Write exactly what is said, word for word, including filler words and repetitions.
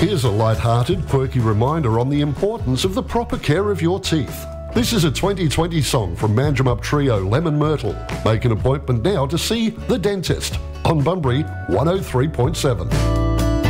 Here's a light-hearted, quirky reminder on the importance of the proper care of your teeth. This is a twenty twenty song from Manjimup Trio Lemon Myrtle. Make an appointment now to see The Dentist on Bunbury one oh three point seven.